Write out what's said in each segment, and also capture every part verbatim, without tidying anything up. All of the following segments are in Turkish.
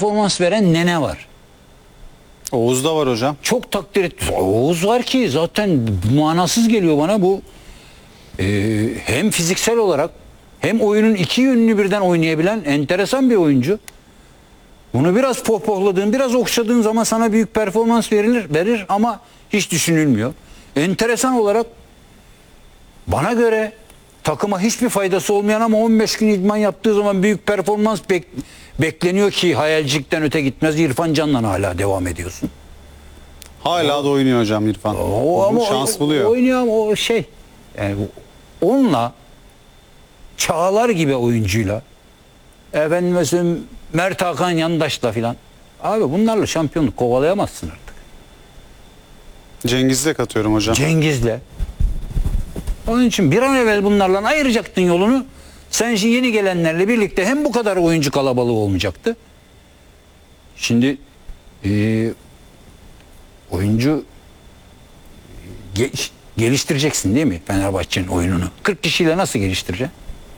performans veren Nene var. Oğuz da var hocam. Çok takdir et. Oğuz var ki zaten manasız geliyor bana bu. Ee, hem fiziksel olarak hem oyunun iki yönünü birden oynayabilen enteresan bir oyuncu. Bunu biraz pohpohladığın, biraz okşadığın zaman sana büyük performans verilir, verir ama hiç düşünülmüyor. Enteresan olarak bana göre takıma hiçbir faydası olmayan ama on beş gün idman yaptığı zaman büyük performans bek bekleniyor ki hayalcilikten öte gitmez. İrfan Can'la hala devam ediyorsun. Hala da oynuyor hocam İrfan. O, ama şans o, buluyor. Oynuyor ama o şey. Yani onunla Çağlar gibi oyuncuyla efendim mesela Mert Hakan Yandaş'la filan abi bunlarla şampiyonluk kovalayamazsın artık. Cengiz'i de katıyorum hocam. Cengiz'le. Onun için bir an evvel bunlarla ayıracaktın yolunu. Sen şimdi yeni gelenlerle birlikte hem bu kadar oyuncu kalabalığı olmayacaktı. Şimdi e, oyuncu ge geliştireceksin değil mi Fenerbahçe'nin oyununu? kırk kişiyle nasıl geliştireceksin?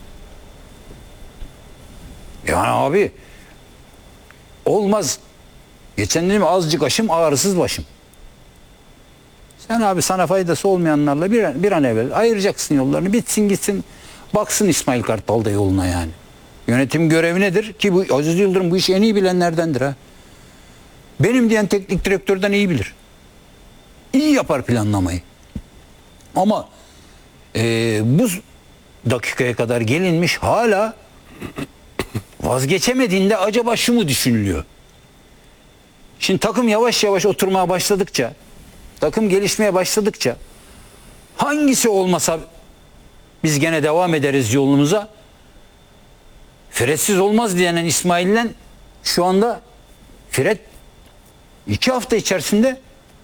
Yani abi olmaz. Geçen dedim azıcık aşım ağrısız başım. Sen abi sana faydası olmayanlarla bir an, bir an evvel ayıracaksın yollarını. Bitsin gitsin. Baksın İsmail Kartal da yoluna yani. Yönetim görevi nedir? Ki bu Aziz Yıldırım bu işi en iyi bilenlerdendir ha. Benim diyen teknik direktörden iyi bilir. İyi yapar planlamayı. Ama e, bu dakikaya kadar gelinmiş hala vazgeçemediğinde acaba şu mu düşünülüyor? Şimdi takım yavaş yavaş oturmaya başladıkça, takım gelişmeye başladıkça hangisi olmasa biz gene devam ederiz yolumuza. Fred'siz olmaz diyenen İsmail'le şu anda Fred iki hafta içerisinde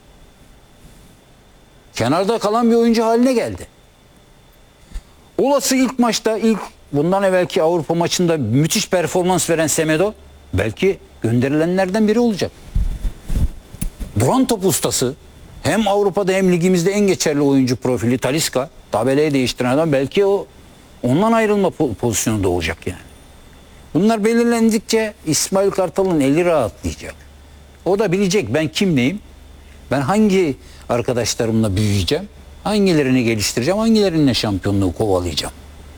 kenarda kalan bir oyuncu haline geldi. Olası ilk maçta, ilk bundan evvelki Avrupa maçında müthiş performans veren Semedo belki gönderilenlerden biri olacak. Duran top ustası, hem Avrupa'da hem ligimizde en geçerli oyuncu profili Talisca, tabelayı değiştiren adam, belki o ondan ayrılma pozisyonu da olacak yani. Bunlar belirlendikçe İsmail Kartal'ın eli rahatlayacak. O da bilecek ben kim neyim, ben hangi arkadaşlarımla büyüyeceğim, hangilerini geliştireceğim, hangilerine şampiyonluğu kovalayacağım.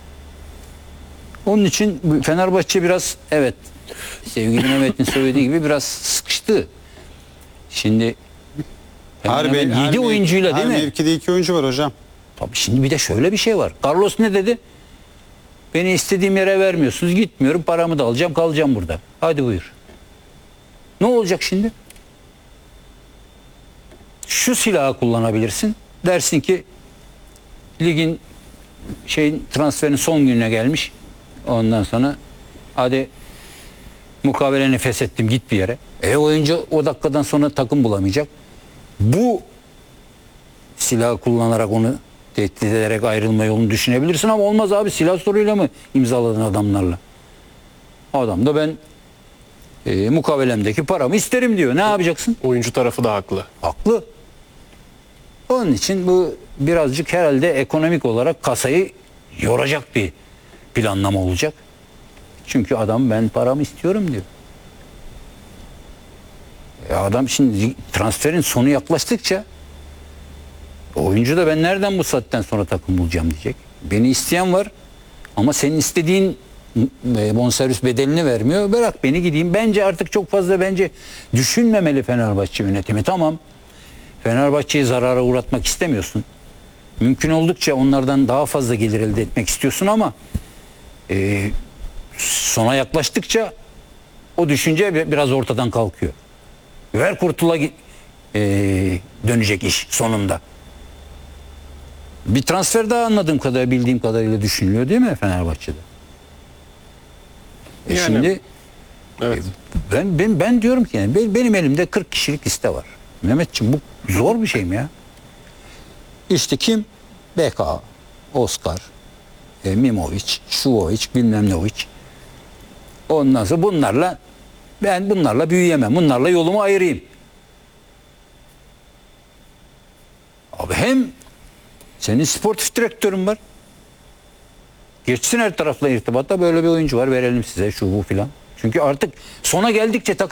Onun için Fenerbahçe biraz, evet sevgili Mehmet'in söylediği gibi biraz sıkıştı. Şimdi yedi oyuncuyla değil mi? Her mevkide iki oyuncu var hocam. Tabii şimdi bir de şöyle bir şey var. Carlos ne dedi? Beni istediğim yere vermiyorsunuz, gitmiyorum, paramı da alacağım, kalacağım burada. Hadi buyur. Ne olacak şimdi? Şu silahı kullanabilirsin. Dersin ki ligin şeyin transferin son gününe gelmiş. Ondan sonra hadi mukaveleni feshettim, git bir yere. E oyuncu o dakikadan sonra takım bulamayacak. Bu silahı kullanarak onu tehdit ederek ayrılma yolunu düşünebilirsin ama olmaz abi, silah soruyla mı imzaladın adamlarla? Adam da ben e, mukavelemdeki paramı isterim diyor. Ne yapacaksın? Oyuncu tarafı da haklı. Haklı. Onun için bu birazcık herhalde ekonomik olarak kasayı yoracak bir planlama olacak. Çünkü adam ben paramı istiyorum diyor. E adam şimdi transferin sonu yaklaştıkça oyuncu da ben nereden bu saatten sonra takım bulacağım diyecek. Beni isteyen var ama senin istediğin bonservis bedelini vermiyor. Bırak beni gideyim. Bence artık çok fazla bence düşünmemeli Fenerbahçe yönetimi. Tamam. Fenerbahçe'yi zarara uğratmak istemiyorsun. Mümkün oldukça onlardan daha fazla gelir elde etmek istiyorsun ama e, sona yaklaştıkça o düşünce biraz ortadan kalkıyor. Ver kurtula e, dönecek iş sonunda. Bir transfer daha anladığım kadarıyla, bildiğim kadarıyla düşünülüyor değil mi Fenerbahçe'de? E Yani, şimdi evet. e, ben, ben ben diyorum ki yani benim elimde kırk kişilik liste var. Mehmetciğim bu zor bir şey mi ya? İşte kim? B K, Oscar, e, Mimovic, Şuvovic, bilmem nevic. Ondan sonra bunlarla ben bunlarla büyüyemem. Bunlarla yolumu ayırayım. Abi hem senin sportif direktörün var. Geçsin her tarafla irtibata, böyle bir oyuncu var, verelim size şu bu filan. Çünkü artık sona geldikçe takım